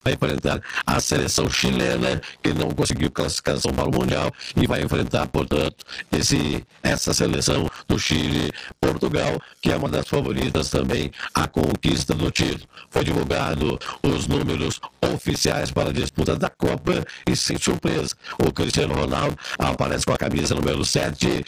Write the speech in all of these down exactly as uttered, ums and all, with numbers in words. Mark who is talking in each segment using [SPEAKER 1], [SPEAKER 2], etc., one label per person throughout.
[SPEAKER 1] vai enfrentar a seleção chilena, que não conseguiu classificação para o Mundial, e vai enfrentar, portanto, esse, essa seleção do Chile, Portugal, que é uma das favoritas também à conquista do título. Foi divulgado os números oficiais para a disputa da Copa e, sem surpresa, o Cristiano Ronaldo aparece com a camisa número sete,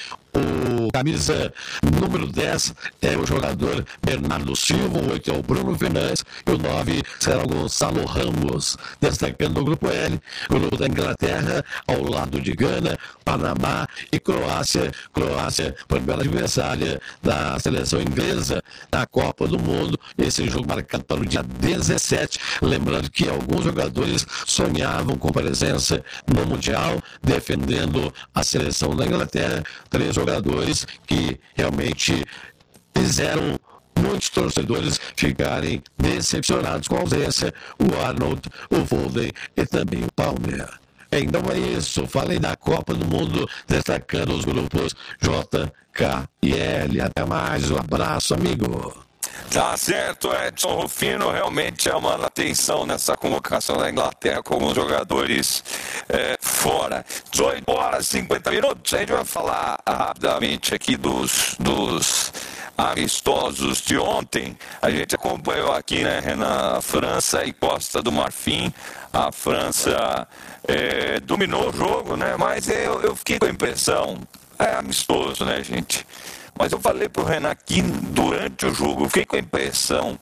[SPEAKER 1] o camisa número dez é o jogador Bernardo Silva, o oito é o Bruno Fernandes e o nove será o Gonçalo Ramos. Destacando o grupo L, o grupo da Inglaterra, ao lado de Gana, Panamá e Croácia. Croácia, primeira adversária da seleção inglesa na Copa do Mundo. Esse jogo marcado para o dia dezessete. Lembrando que alguns jogadores sonhavam com presença no Mundial, defendendo a seleção da Inglaterra. Três jogadores que realmente fizeram muitos torcedores ficarem decepcionados com a ausência, o Arnold, o Foden e também o Palmer. Então é isso, falei da Copa do Mundo, destacando os grupos J, K e L. Até mais, um abraço, amigo.
[SPEAKER 2] Tá certo, Edson Rufino realmente chamando a atenção nessa convocação da Inglaterra com os jogadores é, fora. dezoito horas e cinquenta minutos, a gente vai falar rapidamente aqui dos, dos amistosos de ontem. A gente acompanhou aqui, né, Renan, França e Costa do Marfim. A França é, dominou o jogo, né, mas eu, eu fiquei com a impressão, é amistoso, né, gente? Mas eu falei para o Renan aqui durante o jogo, eu fiquei com a impressão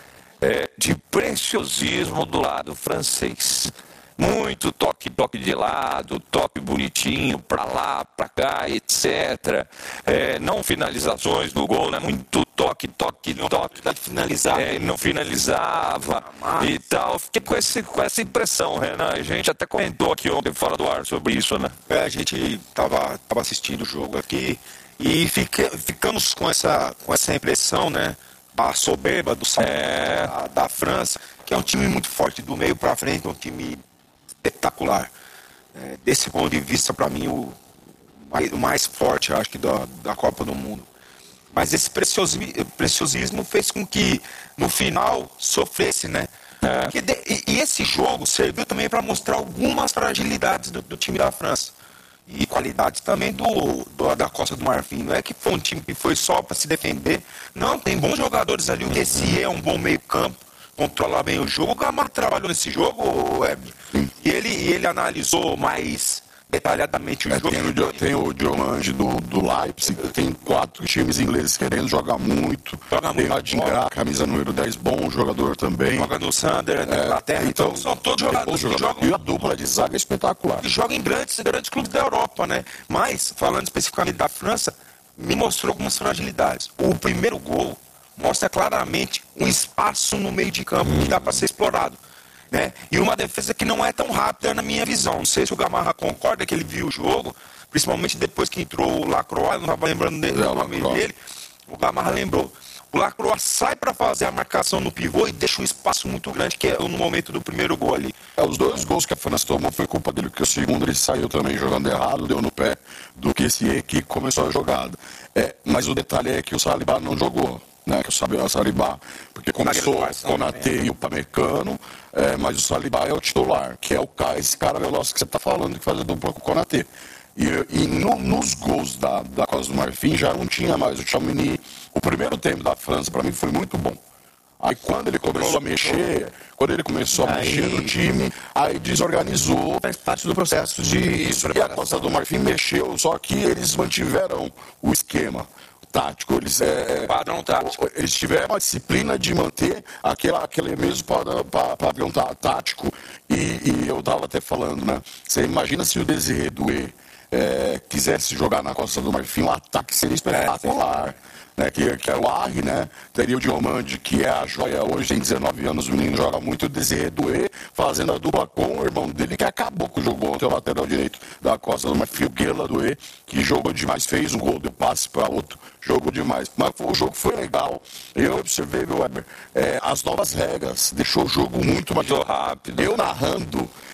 [SPEAKER 2] é, de preciosismo do lado francês. Muito toque, toque de lado, toque bonitinho, para lá, para cá, etcétera. É, não finalizações no gol, né? Muito toque, toque, não toque.
[SPEAKER 3] Finalizar.
[SPEAKER 2] É, não finalizava e tal. Fiquei com, esse, com essa impressão, Renan. A gente até comentou aqui ontem fora do ar sobre isso, né?
[SPEAKER 3] É, a gente estava tava assistindo o jogo aqui. E fica, ficamos com essa, com essa impressão, né? A soberba do é. da, da França, que é um time muito forte do meio para frente, um time espetacular. É, desse ponto de vista, para mim, o mais, o mais forte, acho que, da, da Copa do Mundo. Mas esse preciosismo, preciosismo fez com que, no final, sofresse, né? É. De, e, e esse jogo serviu também para mostrar algumas fragilidades do, do time da França. E qualidade também do, do, da Costa do Marfim. Não é que foi um time que foi só para se defender. Não, tem bons jogadores ali. O Kessie é um bom meio campo, controla bem o jogo. O Gamarra trabalhou nesse jogo, Web. E ele, ele analisou mais detalhadamente o
[SPEAKER 4] é,
[SPEAKER 3] jogo.
[SPEAKER 4] Tem o, tem o Diolange do, do Leipzig, tem quatro times ingleses querendo jogar muito.
[SPEAKER 3] Joga
[SPEAKER 4] tem
[SPEAKER 3] muito
[SPEAKER 4] o Adingra, camisa número dez, bom jogador também.
[SPEAKER 3] Joga no Sander, na
[SPEAKER 4] é,
[SPEAKER 3] Inglaterra. Então, então são todos jogadores que jogam.
[SPEAKER 4] E a dupla de zaga é espetacular.
[SPEAKER 3] Que jogam em grandes, grandes clubes da Europa, né? Mas, falando especificamente da França, me mostrou algumas fragilidades. O primeiro gol mostra claramente um espaço no meio de campo que dá para ser explorado. Né? E uma defesa que não é tão rápida na minha visão. Não sei se o Gamarra concorda que ele viu o jogo, principalmente depois que entrou o Lacroix, eu não estava lembrando dele,
[SPEAKER 4] é,
[SPEAKER 3] o nome dele. O Gamarra lembrou. O Lacroix sai para fazer a marcação no pivô e deixa um espaço muito grande, que é no momento do primeiro gol ali.
[SPEAKER 4] É, os dois gols que a França tomou foi culpa dele, porque o segundo ele saiu também jogando errado, deu no pé do Kessie, que começou a jogada. É, mas o detalhe é que o Saliba não jogou. Né, que o Saliba, porque começou o Konaté e o Pamecano, é, mas o Saliba é o titular, que é o cara, esse cara veloz que você está falando, que faz a dupla com o Konaté. E, e no, nos gols da, da Costa do Marfim já não tinha mais o Tchouaméni. O primeiro tempo da França, para mim, foi muito bom. Aí quando ele começou a mexer, quando ele começou a mexer no time, aí desorganizou.
[SPEAKER 3] Faz parte do processo de...
[SPEAKER 4] Isso, e a Costa do Marfim mexeu, só que eles mantiveram o esquema tático, eles, é,
[SPEAKER 3] padrão tático.
[SPEAKER 4] Eles tiveram a disciplina de manter aquela, aquele mesmo padrão, padrão tático. E, e eu estava até falando, né? Você imagina se o Désiré Doué é, quisesse jogar na Costa do Marfim, o ataque seria espetacular. Né, que, que é o Arri, né? Teria o Diomande, que é a joia hoje, tem dezenove anos, o menino joga muito, o Désiré Doué, fazendo a dupla com o irmão dele, que acabou com o jogo ontem, o lateral direito da Costa do Marfim, o Guela Doué, que jogou demais, fez um gol, deu passe para outro, jogou demais. Mas o jogo foi legal, eu observei, meu Weber, é, as novas regras, deixou o jogo muito mais
[SPEAKER 2] rápido.
[SPEAKER 4] Eu narrando,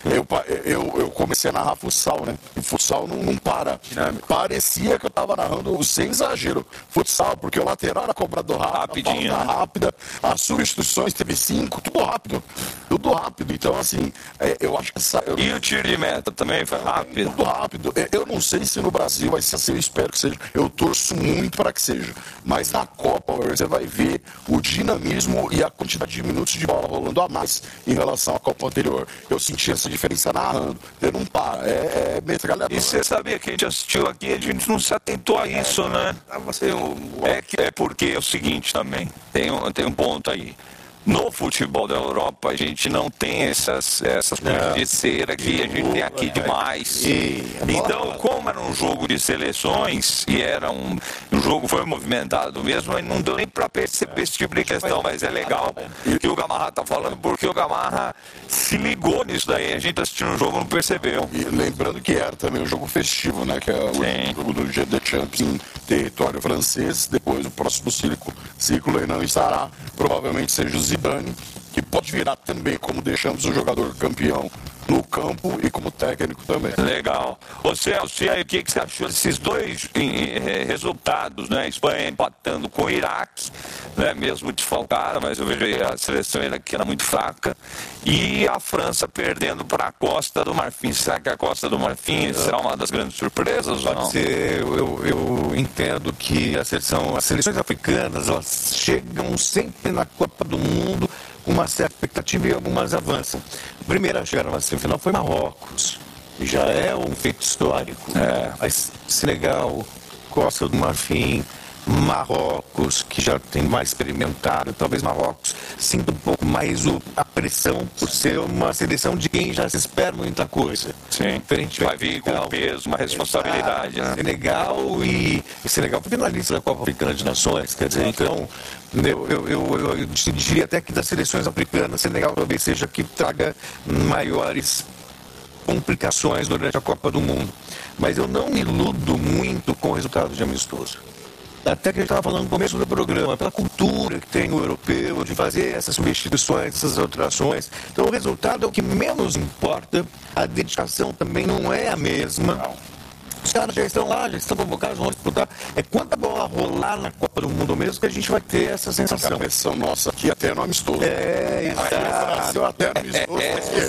[SPEAKER 4] Eu, eu, eu comecei a narrar futsal, né? E futsal não, não para. Parecia que eu tava narrando, sem exagero, futsal, porque o lateral era cobrado rápido,
[SPEAKER 2] Rapidinho,
[SPEAKER 4] a falta
[SPEAKER 2] né?
[SPEAKER 4] rápida, as substituições teve cinco, tudo rápido. Tudo rápido. Então, assim, é, eu acho que essa. Eu,
[SPEAKER 2] E o tiro de meta também foi rápido?
[SPEAKER 4] Tudo rápido. É, Eu não sei se no Brasil vai ser assim, eu espero que seja. Eu torço muito para que seja. Mas na Copa, você vai ver o dinamismo e a quantidade de minutos de bola rolando a mais em relação à Copa anterior. Eu senti essa diferença narrando. Eu não para. É, é metralhadora.
[SPEAKER 2] E você sabia que a gente assistiu aqui, a gente não se atentou a isso, né?
[SPEAKER 3] Você, o,
[SPEAKER 2] É, que, é porque é o seguinte também, tem um, tem um ponto aí. No futebol da Europa, a gente não tem essas, essas coisas de cera que a gente tem aqui demais. Então, como era um jogo de seleções, e era um, um jogo foi movimentado mesmo, aí não deu nem para perceber esse tipo de questão, mas é legal que o Gamarra está falando, porque o Gamarra se ligou nisso daí, a gente assistindo o jogo não percebeu.
[SPEAKER 4] E lembrando que era também um jogo festivo, né? Que é o
[SPEAKER 2] Sim.
[SPEAKER 4] jogo do G D Champions em território francês. Depois, o próximo ciclo, ciclo aí não estará. Provavelmente seja o Zidane, que pode virar também, como deixamos o jogador campeão no campo e como técnico também.
[SPEAKER 2] Legal. Ô Celso, e aí, o que, que você achou desses dois eh, resultados, né? Espanha empatando com o Iraque, né? Mesmo desfalcada, mas eu vejo aí a seleção iraquiana era muito fraca. E a França perdendo para a Costa do Marfim. Será que a Costa do Marfim será uma das grandes surpresas ou não?
[SPEAKER 1] Pode ser, eu, eu, eu entendo que a seleção, as seleções africanas, elas chegam sempre na Copa do Mundo com uma certa expectativa e algumas avançam. A primeira a chegar na semifinal foi Marrocos, já é um feito histórico.
[SPEAKER 2] É.
[SPEAKER 1] Mas Senegal, Costa do Marfim, Marrocos, que já tem mais experimentado, talvez Marrocos sinta um pouco mais o, a pressão por ser uma seleção de quem já se espera muita coisa.
[SPEAKER 2] Sim,
[SPEAKER 1] Diferente
[SPEAKER 2] vai vir com um peso, uma responsabilidade, né?
[SPEAKER 1] Senegal e, e Senegal foi finalista da Copa Africana de Nações, quer dizer, então eu, eu, eu, eu, eu diria até que das seleções africanas, Senegal talvez seja que traga maiores complicações durante a Copa do Mundo. Mas eu não me iludo muito com o resultado de amistoso. Até que a gente estava falando no começo do programa, pela cultura que tem o europeu de fazer essas substituições, essas alterações. Então o resultado é o que menos importa, a dedicação também não é a mesma. Os caras já estão lá, já estão convocados, vão disputar. É quando a bola rolar na Copa do Mundo mesmo que a gente vai ter essa
[SPEAKER 4] A
[SPEAKER 1] sensação.
[SPEAKER 4] pressão nossa aqui até no amistoso.
[SPEAKER 1] É,
[SPEAKER 4] Aí no Brasil até no amistoso.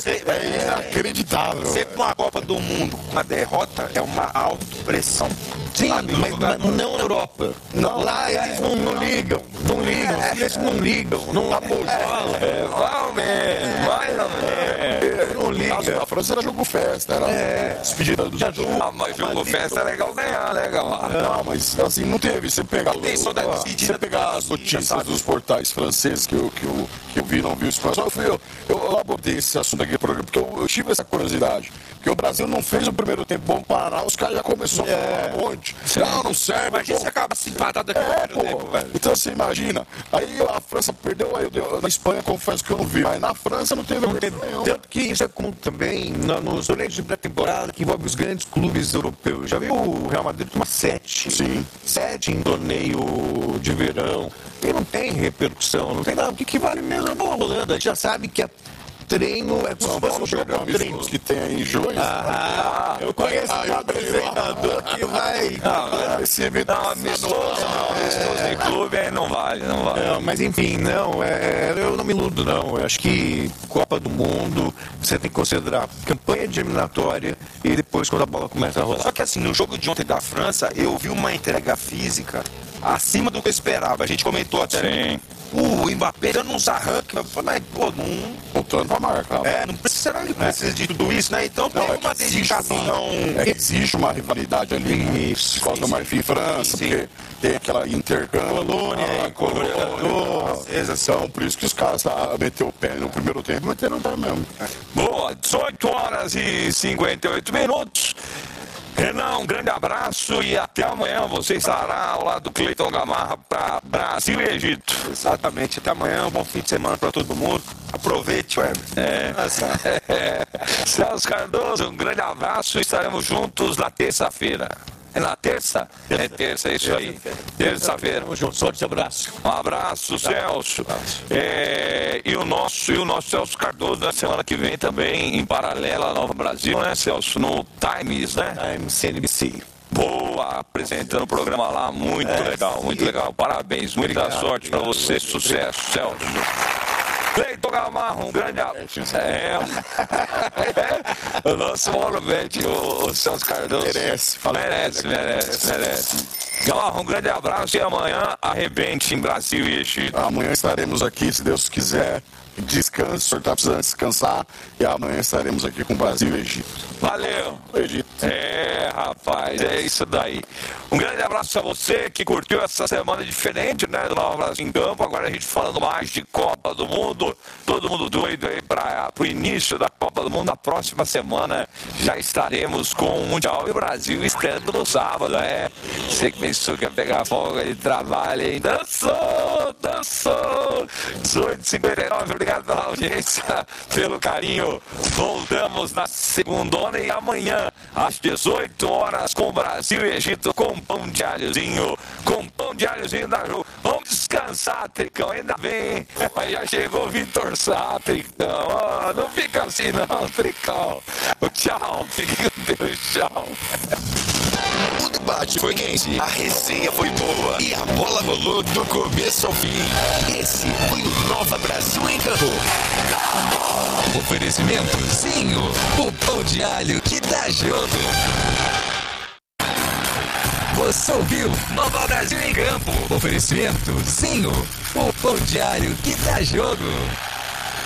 [SPEAKER 4] É inacreditável.
[SPEAKER 3] Você com a Copa do Mundo, uma derrota é uma autopressão.
[SPEAKER 1] sim,
[SPEAKER 3] Sabe,
[SPEAKER 1] mas,
[SPEAKER 3] jogador-
[SPEAKER 1] mas não na Europa.
[SPEAKER 3] Não,
[SPEAKER 1] lá
[SPEAKER 3] é,
[SPEAKER 1] eles não, não ligam, não ligam, eles não ligam, não abojola,
[SPEAKER 2] É, vai ou menos, vai ou menos.
[SPEAKER 1] não liga.
[SPEAKER 4] A França era jogo festa, era despedida do jogo.
[SPEAKER 2] Ah, mas jogo festa é legal ganhar, legal.
[SPEAKER 4] Não, mas assim, não teve. Você pegar,
[SPEAKER 3] Atenção da despedida
[SPEAKER 4] você pegar as notícias dos portais franceses que eu, que eu, que eu vi, não vi os franceses, eu, fui, eu, eu abordei esse assunto aqui no programa, porque eu, eu tive essa curiosidade. Porque o Brasil não fez o primeiro tempo bom parar, os caras já começaram a falar um monte. Não, não serve.
[SPEAKER 3] Imagina
[SPEAKER 4] pô.
[SPEAKER 3] se acaba se empatado aqui no
[SPEAKER 4] É,
[SPEAKER 3] primeiro
[SPEAKER 4] pô.
[SPEAKER 3] tempo, velho.
[SPEAKER 4] Então você imagina. Aí a França perdeu, aí eu dei- na Espanha confesso que eu não vi. Mas na França não teve problema nenhum.
[SPEAKER 1] Tanto que isso é comum também na- nos torneios de pré-temporada que envolve os grandes clubes europeus. Já viu o Real Madrid tomar sete?
[SPEAKER 4] Sim.
[SPEAKER 1] Sete em torneio de verão. E não tem repercussão, não tem nada. O que, que vale mesmo é a bola rolando. A gente já sabe que é treino, é como
[SPEAKER 4] São
[SPEAKER 1] se
[SPEAKER 4] Paulo
[SPEAKER 1] fosse um
[SPEAKER 4] jogou
[SPEAKER 1] jogo treino.
[SPEAKER 4] amistosos que tem aí em junho.
[SPEAKER 1] Ah, eu conheço
[SPEAKER 4] Aí
[SPEAKER 1] cada
[SPEAKER 4] eu falei,
[SPEAKER 1] treinador que vai.
[SPEAKER 4] Esse evento
[SPEAKER 2] Não, amistoso, não, amistoso de clube aí não vale, não vale.
[SPEAKER 1] Não, mas enfim, não, é, eu não me iludo, não. Eu acho que Copa do Mundo, você tem que considerar campanha de eliminatória e depois quando a bola começa a rolar.
[SPEAKER 3] Só que assim, no jogo de ontem da França, eu vi uma entrega física acima do que eu esperava. A gente comentou até.
[SPEAKER 2] Sim.
[SPEAKER 3] O Mbappé dando uns arranques, eu falei, mas, pô, não.
[SPEAKER 4] voltando pra marca.
[SPEAKER 3] É, não precisa, será que precisa de tudo isso, né? Então tem
[SPEAKER 4] Não, é
[SPEAKER 3] uma
[SPEAKER 4] que existe
[SPEAKER 3] dedicação.
[SPEAKER 4] É que existe uma rivalidade ali, né?
[SPEAKER 1] Isso,
[SPEAKER 4] Por causa do Marfim e França,
[SPEAKER 3] sim.
[SPEAKER 4] porque tem aquela intercâmbio.
[SPEAKER 1] Colônia,
[SPEAKER 4] ah, colônia. Então, por isso que os caras ah, meteu o pé no primeiro tempo, meteram o pé mesmo.
[SPEAKER 2] Boa, dezoito horas e cinquenta e oito minutos. Renan, um grande abraço e até amanhã você estará ao lado do Cleiton Gamarra para Brasil e Egito.
[SPEAKER 3] Exatamente, até amanhã, um bom fim de semana para todo mundo. Aproveite, Weber.
[SPEAKER 2] É. Celso Cardoso, um grande abraço e estaremos juntos na terça-feira. É na terça? É terça, é isso aí. Terça-feira.
[SPEAKER 1] Tamo junto. Sorte e abraço.
[SPEAKER 2] Um abraço, Celso. É, e, o nosso, e o nosso Celso Cardoso, na semana que vem também, em paralelo à Nova Brasil, né, Celso? No Times, né?
[SPEAKER 1] Times C N B C.
[SPEAKER 2] Boa, apresentando o programa lá. Muito é, legal, sim. muito legal. Parabéns, muita obrigado, sorte para você. Obrigado. Sucesso, Celso. Cleiton Gamarra, um grande abraço. É, é, o nosso monumente, o, o Celso Cardoso.
[SPEAKER 4] Merece,
[SPEAKER 2] merece, merece, merece. Gamarra, um grande abraço e amanhã arrebente em Brasil e Egito.
[SPEAKER 4] Amanhã estaremos aqui, se Deus quiser. Descanso, o senhor está precisando descansar e amanhã estaremos aqui com o Brasil e Egito.
[SPEAKER 2] Valeu!
[SPEAKER 4] Egito.
[SPEAKER 2] É, rapaz, é isso daí. Um grande abraço a você que curtiu essa semana diferente, né, do Nova Brasil em Campo. Agora a gente falando mais de Copa do Mundo. Todo mundo doido aí para o início da Copa do Mundo. Na próxima semana já estaremos com o Mundial e o Brasil estreando no sábado. É, você que pensou que ia pegar folga de trabalho, hein? Dançou, dançou. dezoito e cinquenta e nove, obrigado pela audiência, pelo carinho. Voltamos na segundona e amanhã, às dezoito horas, com Brasil e Egito, com pão de alhozinho, com pão de alhozinho da Ju. Vamos descansar, Tricão, ainda bem. Já chegou o Vitor Sá, Tricão. Oh, não fica assim não, Tricão. Tchau, fique com Deus, tchau.
[SPEAKER 5] O debate foi quente, a resenha foi boa e a bola rolou do começo ao fim. Esse foi o Nova Brasil em Campo. Oferecimento Zinho, o pão de alho que dá jogo. Você ouviu Nova Brasil em Campo. Oferecimento Zinho, o pão de alho que dá jogo.